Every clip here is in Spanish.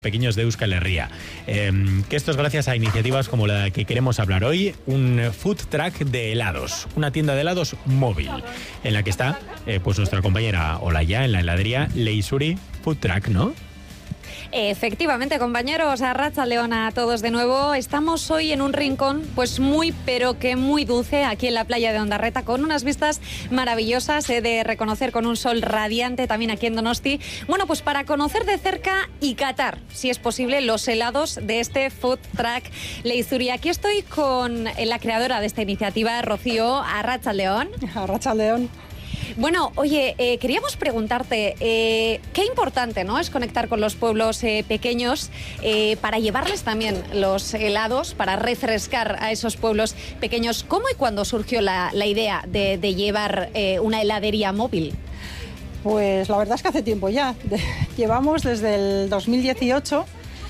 pequeños de Euskal Herria. Que esto es gracias a iniciativas como la que queremos hablar hoy, un food truck de helados, una tienda de helados móvil, en la que está pues nuestra compañera Olaya en la heladería Leizuri Food Truck, ¿no? Efectivamente, compañeros, arratsaldeon a todos de nuevo. Estamos hoy en un rincón pues muy, pero que muy dulce, aquí en la playa de Ondarreta, con unas vistas maravillosas, de reconocer, con un sol radiante también aquí en Donosti. Bueno, pues para conocer de cerca y catar, si es posible, los helados de este food truck Leizuri. Aquí estoy con la creadora de esta iniciativa, Rocío. Arratsaldeon. Arratsaldeon. Bueno, oye, queríamos preguntarte, qué importante, ¿no?, es conectar con los pueblos pequeños para llevarles también los helados, para refrescar a esos pueblos pequeños. ¿Cómo y cuándo surgió la idea de llevar una heladería móvil? Pues la verdad es que hace tiempo ya. Llevamos desde el 2018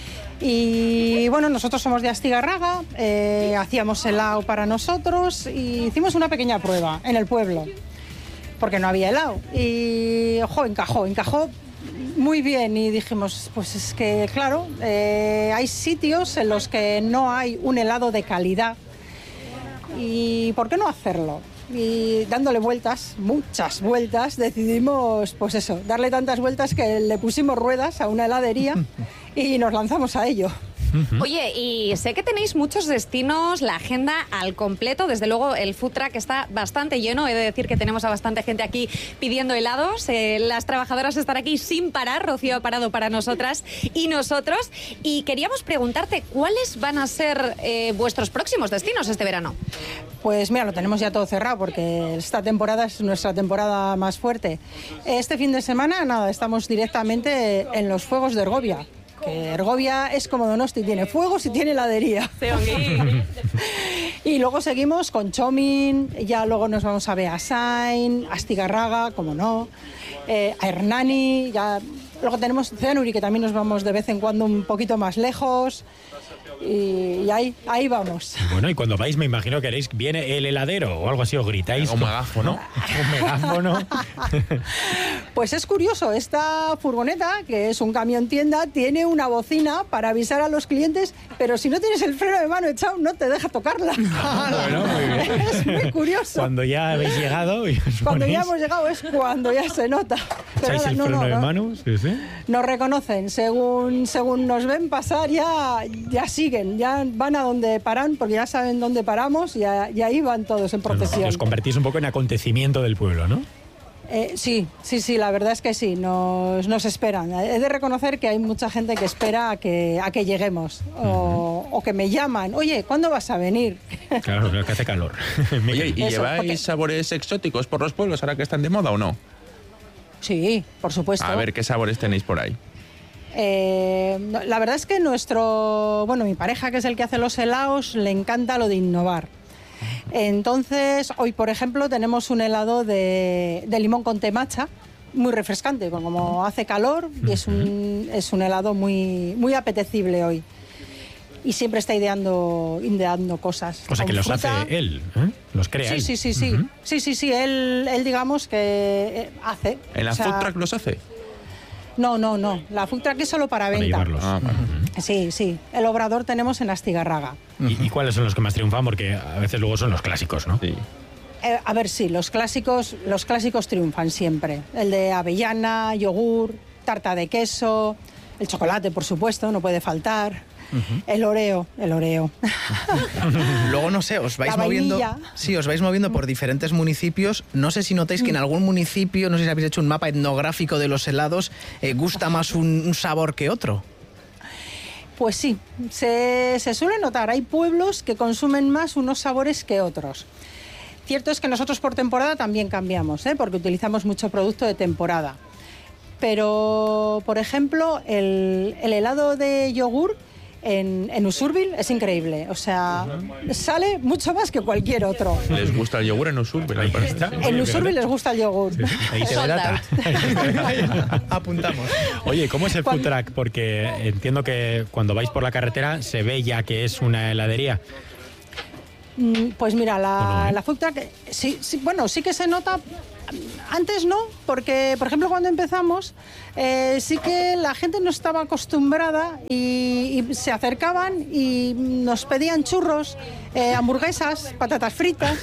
y bueno, nosotros somos de Astigarraga, hacíamos helado para nosotros y hicimos una pequeña prueba en el pueblo, porque no había helado. Y, ojo, encajó muy bien. Y dijimos, pues es que, claro, hay sitios en los que no hay un helado de calidad. ¿Y por qué no hacerlo? Y dándole vueltas, muchas vueltas, decidimos, pues eso, darle tantas vueltas que le pusimos ruedas a una heladería y nos lanzamos a ello. Oye, y sé que tenéis muchos destinos, la agenda al completo. Desde luego el food truck está bastante lleno. He de decir que tenemos a bastante gente aquí pidiendo helados. Las trabajadoras están aquí sin parar. Rocío ha parado para nosotras y nosotros. Y queríamos preguntarte, ¿cuáles van a ser vuestros próximos destinos este verano? Pues mira, lo tenemos ya todo cerrado porque esta temporada es nuestra temporada más fuerte. Este fin de semana, nada, estamos directamente en los fuegos de Ergovia. Que Ergovia es como Donosti, tiene fuegos y tiene heladería. Y luego seguimos con Txomin, ya luego nos vamos a Beasain, Astigarraga, como no, a Hernani, ya luego tenemos Zeanuri, que también nos vamos de vez en cuando un poquito más lejos. Y ahí vamos. Bueno, y cuando vais me imagino que haréis, viene el heladero o algo así, os gritáis. Un megáfono. Un megáfono. Pues es curioso, esta furgoneta, que es un camión tienda, tiene una bocina para avisar a los clientes, pero si no tienes el freno de mano echado, no te deja tocarla. Bueno, muy bien. Es muy curioso. Cuando ya habéis llegado y os Cuando ponéis, ya hemos llegado es cuando ya se nota. Pero echáis el freno de mano. Sí, sí. Nos reconocen, según nos ven pasar ya siguen, ya van a donde paran, porque ya saben dónde paramos y ahí van todos en procesión. Os convertís un poco en acontecimiento del pueblo, ¿no? Sí, la verdad es que sí, nos esperan. He de reconocer que hay mucha gente que espera a que lleguemos o que me llaman, oye, ¿cuándo vas a venir? Claro, que hace calor. Oye, ¿y lleváis sabores exóticos por los pueblos ahora que están de moda o no? Sí, por supuesto. A ver, ¿qué sabores tenéis por ahí? La verdad es que mi pareja, que es el que hace los helados, le encanta lo de innovar. Entonces, hoy, por ejemplo, tenemos un helado de limón con té matcha, muy refrescante, como hace calor, y es un helado muy, muy apetecible hoy. Y siempre está ideando cosas. O sea, que los hace él, ¿eh? Los crea él. Sí. Sí, él digamos que hace. ¿En la food truck los hace? No, la food truck es solo para venta. Llevarlos. Sí, el obrador tenemos en Astigarraga. ¿Y cuáles son los que más triunfan? Porque a veces luego son los clásicos, ¿no? Sí. A ver, sí, los clásicos triunfan siempre. El de avellana, yogur, tarta de queso, el chocolate, por supuesto, no puede faltar. El Oreo. Luego, no sé, os vais moviendo por diferentes municipios. No sé si notáis que en algún municipio, no sé si habéis hecho un mapa etnográfico de los helados, gusta más un sabor que otro. Pues sí, se suele notar. Hay pueblos que consumen más unos sabores que otros. Cierto es que nosotros por temporada también cambiamos, porque utilizamos mucho producto de temporada. Pero, por ejemplo, el helado de yogur en Usurbil es increíble. O sea, sale mucho más que cualquier otro. ¿Les gusta el yogur en Usurbil? En Usurbil les gusta el yogur. Sí. Ahí te data. Apuntamos. Oye, ¿cómo es el food truck? Porque entiendo que cuando vais por la carretera se ve ya que es una heladería. Pues mira, la food truck, sí que se nota. Antes no, porque, por ejemplo, cuando empezamos, sí que la gente no estaba acostumbrada y se acercaban y nos pedían churros, hamburguesas, patatas fritas.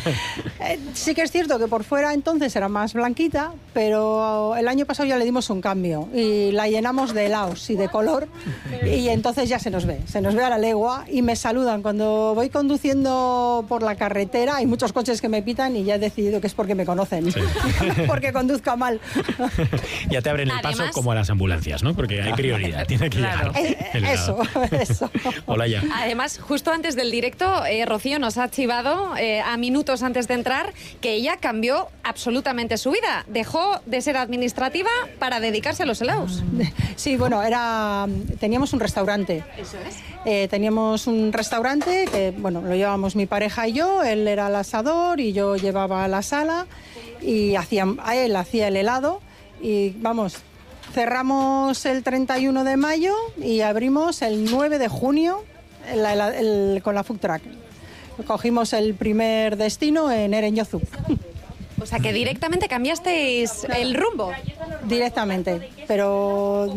Sí que es cierto que por fuera entonces era más blanquita, pero el año pasado ya le dimos un cambio y la llenamos de helados y de color y entonces ya se nos ve a la legua y me saludan. Cuando voy conduciendo por la carretera hay muchos coches que me pitan y ya he decidido que es porque me conocen, sí. Porque conduzca mal. Ya te abren el paso como a las ambulancias, ¿no? Porque hay prioridad, tiene que llegar. Eso. Hola ya. Además, justo antes del directo, Rocío nos ha chivado a minutos antes de entrar que ella cambió absolutamente su vida. Dejó de ser administrativa para dedicarse a los helados. Sí, bueno, teníamos un restaurante. Eso es. Teníamos un restaurante que, bueno, lo llevábamos mi pareja y yo. Él era el asador y yo llevaba la sala y él hacía el helado y vamos, cerramos el 31 de mayo y abrimos el 9 de junio con la food truck. Cogimos el primer destino en Ereñozu. O sea que directamente cambiasteis el rumbo. Directamente, pero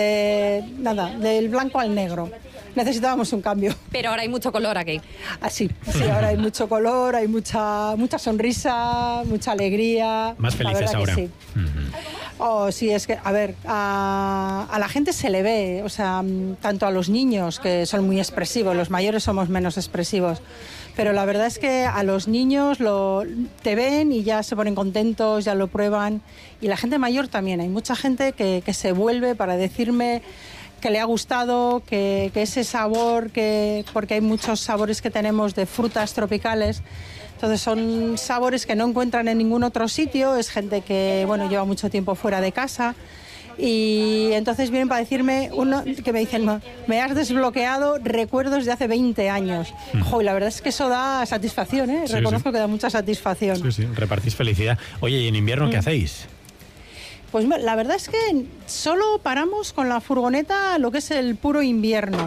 del blanco al negro. Necesitábamos un cambio. Pero ahora hay mucho color aquí. Sí, ahora hay mucho color, hay mucha sonrisa, mucha alegría. Más felices ahora. Sí. Sí, es que, a ver, a la gente se le ve, o sea, tanto a los niños, que son muy expresivos, los mayores somos menos expresivos, pero la verdad es que a los niños te ven y ya se ponen contentos, ya lo prueban, y la gente mayor también. Hay mucha gente que se vuelve para decirme que le ha gustado, que ese sabor, porque hay muchos sabores que tenemos de frutas tropicales. Entonces son sabores que no encuentran en ningún otro sitio, es gente que, bueno, lleva mucho tiempo fuera de casa y entonces vienen para decirme, que me dicen, me has desbloqueado recuerdos de hace 20 años. Y la verdad es que eso da satisfacción, ¿eh? Sí, Reconozco sí. que da mucha satisfacción. Sí, repartís felicidad. Oye, ¿y en invierno qué hacéis? Pues la verdad es que solo paramos con la furgoneta lo que es el puro invierno.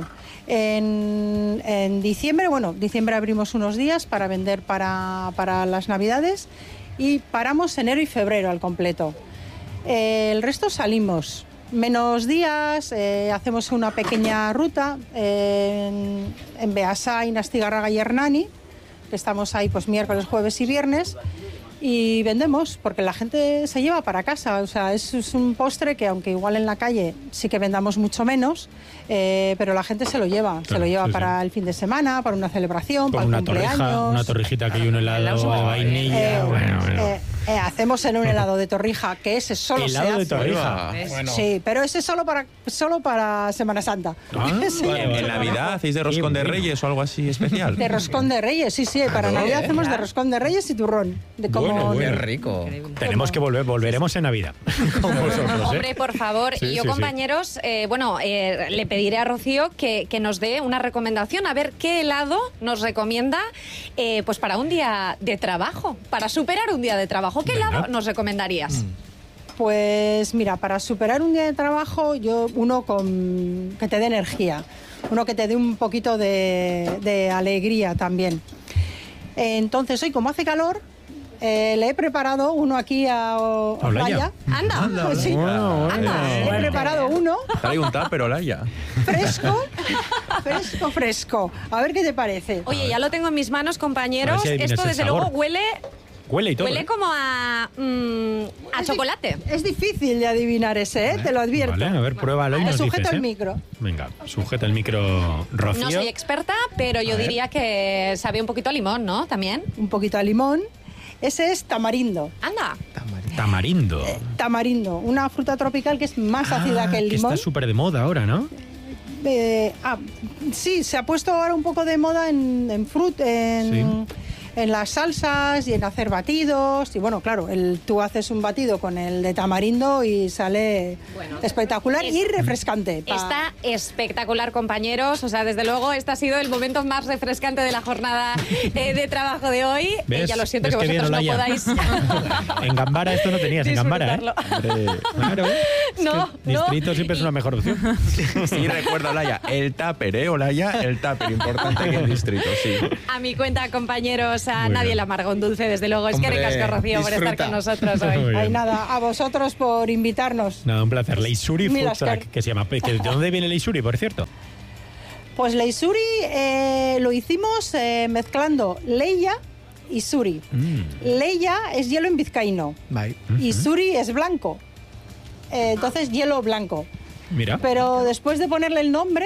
En diciembre, diciembre abrimos unos días para vender para las Navidades y paramos enero y febrero al completo. El resto salimos, menos días, hacemos una pequeña ruta en Beasain, Astigarraga y Hernani, que estamos ahí pues miércoles, jueves y viernes. Y vendemos, porque la gente se lleva para casa. O sea, es un postre que aunque igual en la calle sí que vendamos mucho menos, pero la gente se lo lleva. Claro, para el fin de semana, para una celebración, Con para el cumpleaños. una torrijita que hay un helado de vainilla. Hacemos en un helado de torrija, que ese solo helado se hace. de torrija. Bueno. Sí, pero ese solo para Semana Santa. ¿En Navidad hacéis de roscón de Reyes o algo así especial? De roscón de Reyes, sí. Para Navidad hacemos de roscón de Reyes y turrón. Qué rico. Tenemos que volveremos en Navidad. Con vosotros, ¿eh? Hombre, por favor. Sí, y yo, sí, compañeros, le pediré a Rocío que nos dé una recomendación, a ver qué helado nos recomienda pues para un día de trabajo, para superar un día de trabajo. ¿Qué helado nos recomendarías? Pues mira, para superar un día de trabajo, uno que te dé energía, uno que te dé un poquito de alegría también. Entonces, hoy como hace calor, le he preparado uno aquí a Olaya. Anda. Sí. Le he preparado uno Trae un tupper, Olaya. fresco. A ver qué te parece. Oye, ya lo tengo en mis manos, compañeros. A ver si adivinas Esto, el desde sabor. luego, Huele y todo. huele como a chocolate. Es difícil de adivinar ese, te lo advierto. Vale, a ver, pruébalo y nos Sujeta dices, el micro. Venga, sujeta el micro, Rocío. No soy experta, pero yo diría que sabe un poquito a limón, ¿no? También. Un poquito de limón. Ese es tamarindo. Anda. Tamarindo. Tamarindo, una fruta tropical que es más ácida que el limón. Está súper de moda ahora, ¿no? Sí, se ha puesto ahora un poco de moda en las salsas y en hacer batidos. Y bueno, claro, tú haces un batido con el de tamarindo y sale espectacular y refrescante. Está espectacular, compañeros. O sea, desde luego, este ha sido el momento más refrescante de la jornada de trabajo de hoy. ¿Ves? Ya lo siento ¿Ves que qué vosotros bien, no Olaya? podáis En Gambara esto no tenías, en Gambara, ¿eh? disfrutarlo. Claro. No, Distrito siempre es una mejor opción. Y recuerda, Olaya, el tupper, Olaya, el tupper, importante que el distrito, sí. A mi cuenta, compañeros, a Muy nadie bien. le amarga un dulce, desde luego. Es que Hombre, ricasco, Rocío, por estar disfruta. con nosotros hoy. Muy Ay, bien. nada, a vosotros por invitarnos. Nada, un placer. Leisuri Mira, Food Truck, que se llama. ¿De dónde viene Leisuri, por cierto? Pues Leisuri lo hicimos mezclando Leia y Suri. Leia es hielo en vizcaíno Bye. y Suri es blanco. Entonces, hielo blanco. Mira. Pero después de ponerle el nombre,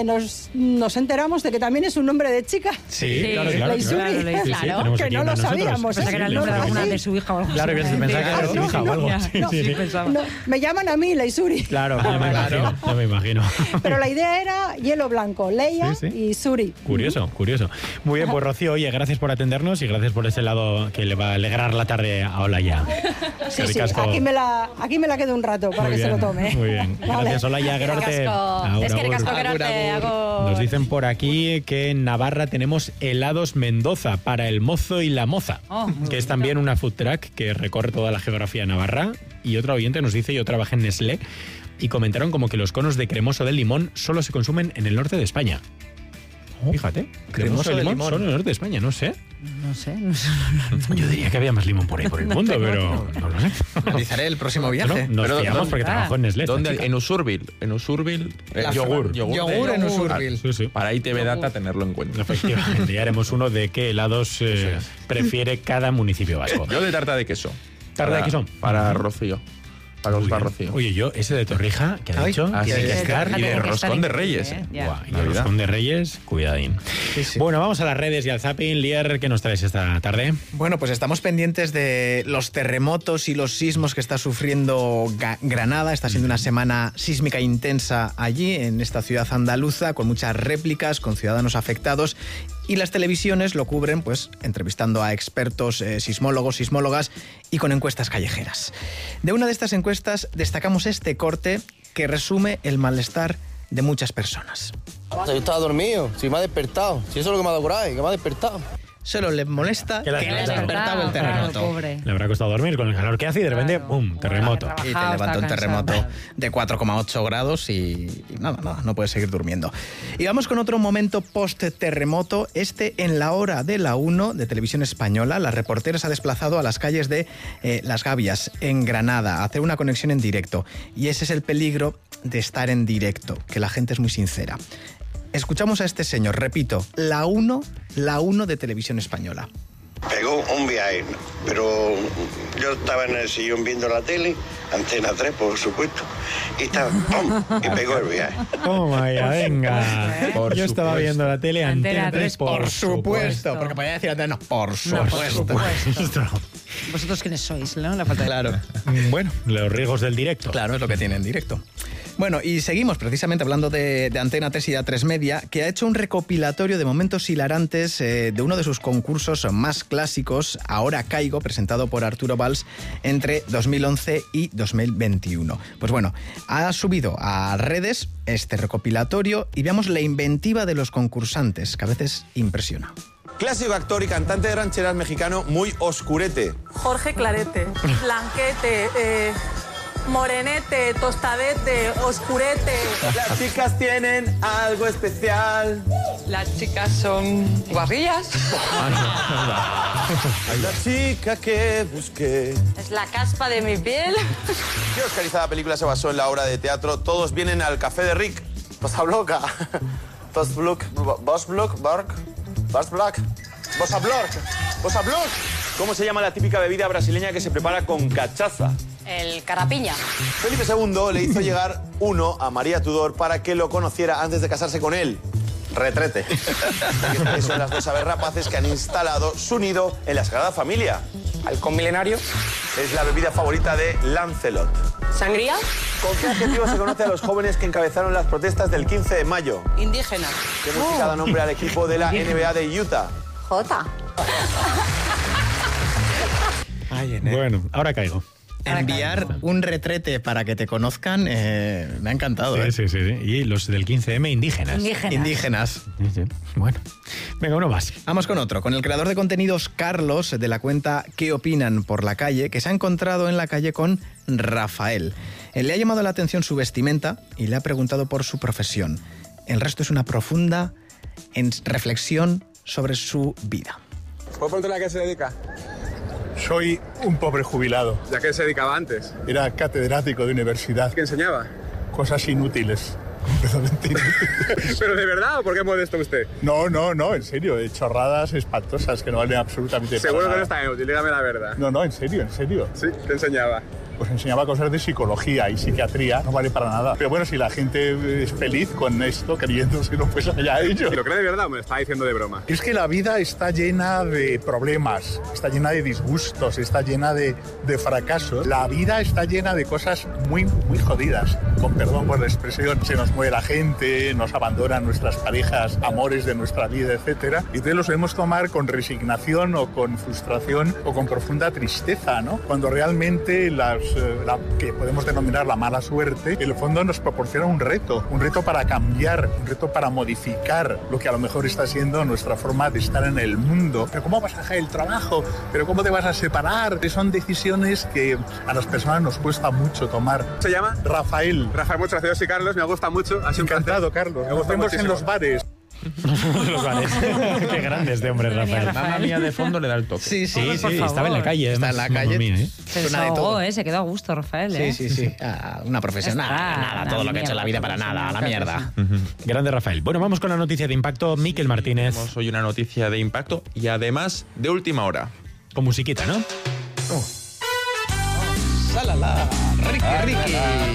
nos enteramos de que también es un nombre de chica. Sí, Sí, claro, claro. Leisuri. claro. Sí, sí, Claro, tenemos que aquí no una lo nosotros. sabíamos, Sí, ¿eh? sí, Pensaba que era el le nombre de hemos alguna así. de su hija o algo Claro, que así. se pensaba que era su hija o algo. Ya, Sí, no, sí, sí, sí. pensaba. No, me llaman a mí Leisuri. Claro, ya me imagino. Ya me imagino. Pero la idea era hielo blanco, Leia Sí, sí. y Suri. Curioso, curioso. Muy bien, pues Rocío, oye, gracias por atendernos y gracias por ese lado que le va a alegrar la tarde a Olaya. Sí, Qué sí, ricasco. aquí me la quedo un rato para Muy que se bien, lo tome. Muy bien. Vale. Gracias, Olaya. Qué Gerarte. ricasco. Es que ricasco Agur, quererte. agur. Agur. Nos dicen por aquí que en Navarra tenemos helados Mendoza para el mozo y la moza, Oh, muy que es bonito. también una food truck que recorre toda la geografía navarra. Y otro oyente nos dice, yo trabajé en Nestlé, y comentaron como que los conos de cremoso de limón solo se consumen en el norte de España. Fíjate, cremoso de limón solo en el norte de España, no sé. No sé. Yo diría que había más limón por ahí por el mundo, pero no lo sé. Analizaré el próximo viaje. Nos Pero, fiamos porque trabajó en Nestlé. esta ¿Dónde? chica. En Usurbil. En Usurbil. La yogur. Yogur en Usurbil. Sí, sí. Para ITV Data tenerlo en cuenta. Efectivamente, ya haremos uno de qué helados prefiere cada municipio vasco. Yo de tarta de queso. ¿Tarta de queso? Para Rocío. Para Muy los bien. Rocío. Oye, yo ese de Torrija, que ha Ay, dicho, ah, tiene sí, que sí, estar. y de Tiene que roscón estar de increíble, Reyes. Ya. Buah, y el Navidad. roscón de Reyes, cuidadín. Sí, sí. Bueno, vamos a las redes y al zapping. Lier, ¿qué nos traes esta tarde? Bueno, pues estamos pendientes de los terremotos y los sismos que está sufriendo Granada. Está siendo una semana sísmica intensa allí, en esta ciudad andaluza, con muchas réplicas, con ciudadanos afectados. Y las televisiones lo cubren, pues, entrevistando a expertos sismólogos, sismólogas y con encuestas callejeras. De una de estas encuestas destacamos este corte que resume el malestar de muchas personas. Yo estaba dormido, si me ha despertado. Si eso es lo que me ha dado coraje, que me ha despertado. Solo le molesta Que la que le ha despertado. despertado el Claro, terremoto. pobre. Le habrá costado dormir con el calor que hace y de repente, Claro. ¡pum!, terremoto. Bueno, Y te Trabajado, levanta un está terremoto cansado. de 4,8 grados y nada, no puedes seguir durmiendo. Y vamos con otro momento post-terremoto, en la hora de la 1 de Televisión Española. La reportera se ha desplazado a las calles de Las Gavias, en Granada, a hacer una conexión en directo. Y ese es el peligro de estar en directo, que la gente es muy sincera. Escuchamos a este señor, repito, la 1 de Televisión Española. Pegó un viaje, pero yo estaba en el sillón viendo la tele, Antena 3, por supuesto, y estaba ¡pum! Y pegó el viaje. Toma ya, venga. Por Yo estaba supuesto. viendo la tele, Antena Antena 3, 3, por supuesto. Porque podía decir antes, no, por No, supuesto. por supuesto. ¿Vosotros quiénes sois, no? La falta de... Claro. Bueno, los riesgos del directo. Claro, es lo que tiene en directo. Bueno, y seguimos precisamente hablando de Antena 3 y de A3 Media, que ha hecho un recopilatorio de momentos hilarantes de uno de sus concursos más clásicos, Ahora Caigo, presentado por Arturo Valls entre 2011 y 2021. Pues bueno, ha subido a redes este recopilatorio y veamos la inventiva de los concursantes, que a veces impresiona. Clásico actor y cantante de rancheras mexicano muy oscurete. Jorge Clarete, Blanquete, Morenete, Tostadete, Oscurete. Las chicas tienen algo especial. Las chicas son guarrillas. La chica que busqué. Es la caspa de mi piel. ¿Qué oscarizada película se basó en la obra de teatro Todos vienen al café de Rick? Bossa Bloca. Boss Block, Bark, Boss Black, Bossa Block, Bossa Block. ¿Cómo se llama la típica bebida brasileña que se prepara con cachaza? El carapiña. Felipe II le hizo llegar uno a María Tudor para que lo conociera antes de casarse con él. Retrete. Porque son las dos aves rapaces que han instalado su nido en la Sagrada Familia. Halcón milenario. Es la bebida favorita de Lancelot. ¿Sangría? ¿Con qué adjetivo se conoce a los jóvenes que encabezaron las protestas del 15 de mayo? Indígena. ¿Qué música da nombre al equipo de la NBA de Utah? Jota. Bueno, ahora caigo. Enviar un retrete para que te conozcan me ha encantado. Sí. Y los del 15M indígenas. Indígenas. Sí. Bueno, venga, uno más. Vamos con otro, con el creador de contenidos Carlos, de la cuenta ¿Qué opinan por la calle?, que se ha encontrado en la calle con Rafael. Le ha llamado la atención su vestimenta y le ha preguntado por su profesión. El resto es una profunda reflexión sobre su vida. ¿Puedo preguntarle a qué se dedica? Soy un pobre jubilado. ¿Y a qué se dedicaba antes? Era catedrático de universidad. ¿Qué enseñaba? Cosas inútiles. Completamente inútiles. ¿Pero de verdad o por qué modesto usted? No, en serio. Chorradas espantosas que no valen absolutamente para Seguro nada. que no está inútil, dígame la verdad. No, en serio. ¿Sí? ¿Qué enseñaba? Pues enseñaba cosas de psicología y psiquiatría, no vale para nada. Pero bueno, si la gente es feliz con esto, creyéndoselo, pues allá ellos. ¿Y lo cree de verdad o me lo está diciendo de broma? Es que la vida está llena de problemas, está llena de disgustos, está llena de fracasos. La vida está llena de cosas muy, muy jodidas. Con perdón por la expresión, se nos muere la gente, nos abandonan nuestras parejas, amores de nuestra vida, etc. Y entonces los debemos tomar con resignación o con frustración o con profunda tristeza, ¿no? Cuando realmente la que podemos denominar la mala suerte, en el fondo nos proporciona un reto para cambiar, un reto para modificar lo que a lo mejor está siendo nuestra forma de estar en el mundo. Pero ¿cómo vas a dejar el trabajo? ¿Pero cómo te vas a separar? Son decisiones que a las personas nos cuesta mucho tomar. ¿Se llama? Rafael. Rafael, muchas gracias. Sí, Carlos, me gusta mucho. Ha sido encantado, Carlos. Nos vemos en los bares. Los bares. Qué grande este hombre, Rafael. Mamma Mía de fondo le da el toque. Sí, estaba en la calle. Está en la calle. Mía, Se desahogó, se quedó a gusto, Rafael. Sí. Una profesional. Nada, todo lo que ha hecho en la vida para nada, a la mierda. Grande Rafael. Bueno, vamos con la noticia de impacto. Miquel Martínez. Tenemos hoy una noticia de impacto y además de última hora. Con musiquita, ¿no? ¡Salala! Ricky.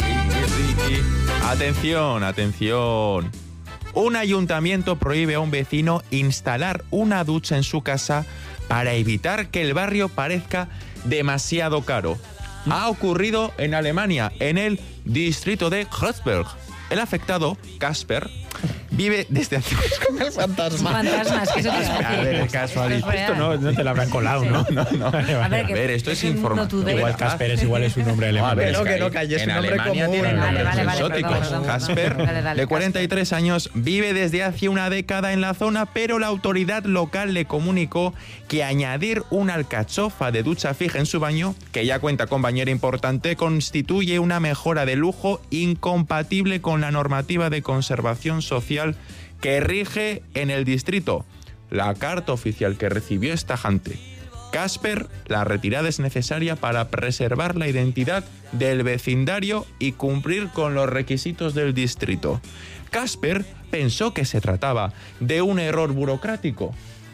Atención. Un ayuntamiento prohíbe a un vecino instalar una ducha en su casa para evitar que el barrio parezca demasiado caro. Ha ocurrido en Alemania, en el distrito de Kreuzberg. El afectado, Casper, vive desde hace... Con el fantasma. Fantasmas, que eso te A ver, casualidad. Esto no te lo habrán colado, ¿no? No. A ver, esto es informativo. Igual Casper es un nombre alemán. A ver, que no calles, en un nombre Alemania común. tienen nombres Vale, exóticos. perdón. Casper, Dale, de 43 años, vive desde hace una década en la zona, pero la autoridad local le comunicó que añadir una alcachofa de ducha fija en su baño, que ya cuenta con bañera importante, constituye una mejora de lujo incompatible con la normativa de conservación social que rige en el distrito. La carta oficial que recibió es tajante. Casper, la retirada es necesaria para preservar la identidad del vecindario y cumplir con los requisitos del distrito. Casper pensó que se trataba de un error burocrático.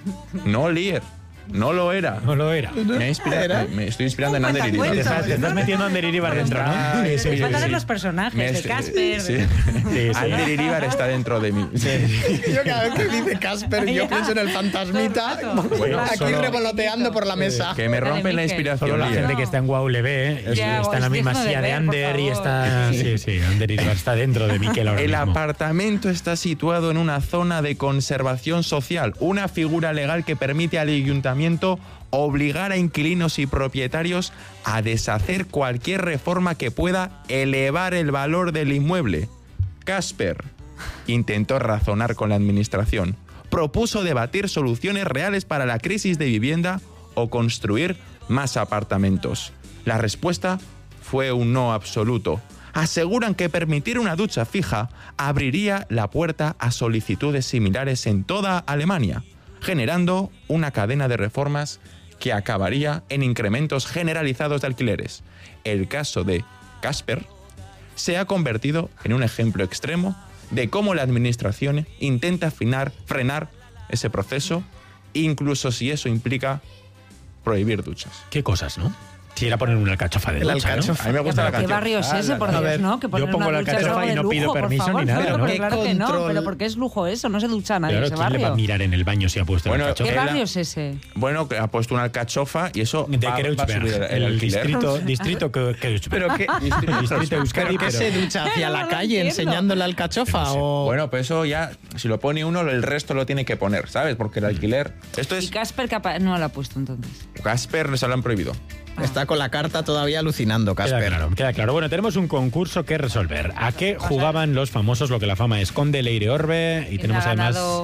No, Lier. No lo era. Me estoy inspirando en Ander Iribar. Te estás metiendo a Ander Iribar dentro, ¿no? Me faltan los personajes de Casper. Sí. Ander Iribar está dentro de mí. Yo cada vez que dice Casper, yo pienso en el fantasmita aquí revoloteando por la mesa. Que me rompen la inspiración. Solo la gente que está en Guau le ve, está en la misma silla de Ander y está... Sí, Ander Iribar está dentro de Miquel ahora El mismo. apartamento está situado en una zona de conservación social, una figura legal que permite al ayuntamiento obligar a inquilinos y propietarios a deshacer cualquier reforma que pueda elevar el valor del inmueble. Casper intentó razonar con la administración, propuso debatir soluciones reales para la crisis de vivienda o construir más apartamentos. La respuesta fue un no absoluto. Aseguran que permitir una ducha fija abriría la puerta a solicitudes similares en toda Alemania, generando una cadena de reformas que acabaría en incrementos generalizados de alquileres. El caso de Casper se ha convertido en un ejemplo extremo de cómo la administración intenta frenar ese proceso, incluso si eso implica prohibir duchas. Qué cosas, ¿no? Si era poner una alcachofa de ducha, ¿no? A mí me gusta la ¿Qué alcachofa. barrio es ese, por Dios, no? Que yo pongo la alcachofa y no pido permiso ni nada, ¿no? Claro que no, pero porque es lujo eso, no se ducha nadie en ese ¿quién le va a barrio. mirar en el baño si ha puesto la alcachofa? ¿Qué barrio es ese? Bueno, que ha puesto una alcachofa y eso De va a subir Kreuzberg, el alquiler. distrito Kreuzberg. ¿Pero qué? Distrito Euskadi, ¿Pero qué se ducha hacia la calle enseñando la alcachofa? O... Bueno, pues eso ya, si lo pone uno, el resto lo tiene que poner, ¿sabes? Porque el alquiler... Esto Y es... Casper no lo ha puesto entonces. Casper se lo han prohibido. Está con la carta todavía alucinando, Casper. Queda claro. Bueno, tenemos un concurso que resolver. ¿A qué jugaban los famosos lo que la fama esconde? Leire Orbe. Y tenemos además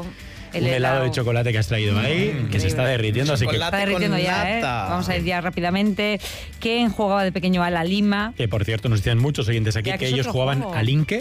El un helado de chocolate que has traído ahí, que se está derritiendo, así que... Está derritiendo ya, ¿eh? Vamos a ir ya rápidamente. ¿Quién jugaba de pequeño a la lima? Que, por cierto, nos decían muchos oyentes aquí Ya, que es ellos otro jugaban juego. al Inque.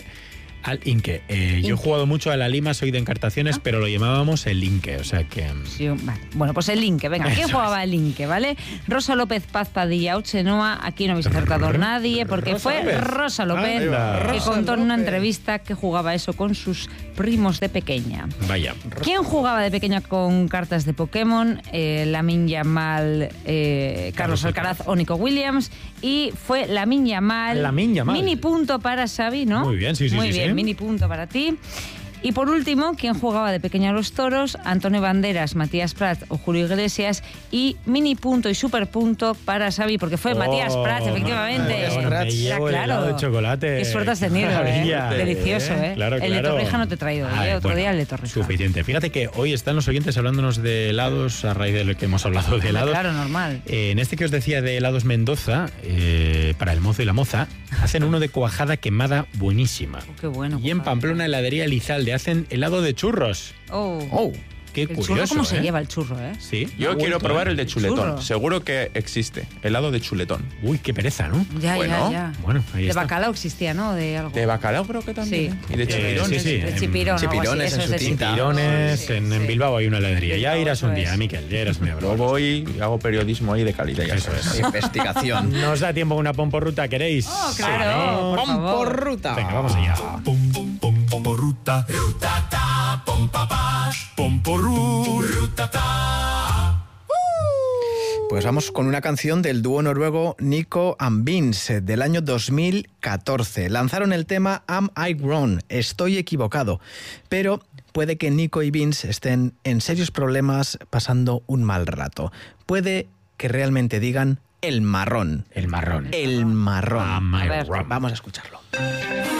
Yo he jugado mucho a la lima, soy de Encartaciones, pero lo llamábamos el Inque, o sea que... Sí, vale. Bueno, pues el Inque, venga, ¿quién Eso jugaba el Inque, vale? Rosa López Paz Padilla Ochenoa, aquí no habéis acertado nadie, porque Rosa fue López. Rosa López Anda. que Rosa contó en una entrevista que jugaba eso con sus primos de pequeña. Vaya. ¿Quién jugaba de pequeña con cartas de Pokémon? Lamine Yamal, Carlos Alcaraz o Nico Williams. Y fue Lamine Yamal. Lamine Yamal. Mini punto para Xavi, ¿no? Muy bien, sí, sí, Muy sí, bien, sí. mini punto para ti. Y por último, ¿quién jugaba de pequeño a los toros? Antonio Banderas, Matías Prats o Julio Iglesias. Y mini punto y super punto para Xavi, porque fue Matías Prats, efectivamente. Me llevo el helado de chocolate. Qué suerte has tenido, Maravilla. Delicioso, ¿eh? Claro, el de claro. Torrija no te he traído, Ay, otro bueno, día el de Torrija. Suficiente. Fíjate que hoy están los oyentes hablándonos de helados a raíz de lo que hemos hablado de helados. Claro, normal. En este que os decía de helados Mendoza, para el mozo y la moza, hacen uno de cuajada quemada buenísima. Qué bueno. Y en Pamplona, heladería Lizalde, hacen helado de churros. Oh. Qué el curioso, churro, ¿cómo se ¿eh? lleva el churro, eh? Sí. Yo quiero probar el de chuletón. Churro. Seguro que existe. Helado de chuletón. Uy, qué pereza, ¿no? Ya, Bueno. ya. Bueno, ahí De está. bacalao existía, ¿no? De algo. De bacalao creo que también. Sí. Y de chipirones. sí, sí. De chipirón, algo así. Chipirones Eso en es su de tinta. Tirones, Sí, en sí. Bilbao hay una heladería. Ya Bilbao, irás un eso día, es. Miquel, ya eres mi Yo broma. voy y hago periodismo ahí de calidad. Ya Eso sabes. es. Investigación. ¿Nos da tiempo a una pomporruta, queréis? Oh, Sí, claro. ¿no? Por favor. Pomporruta. Venga, vamos allá. Pomporruta, rutata, pompapá, pomporru, rutata. Pues vamos con una canción del dúo noruego Nico and Vince del año 2014. Lanzaron el tema Am I Wrong? Estoy equivocado. Pero puede que Nico y Vince estén en serios problemas pasando un mal rato. Puede que realmente digan el marrón. El marrón. El marrón. Am I A ver. wrong? Vamos a escucharlo.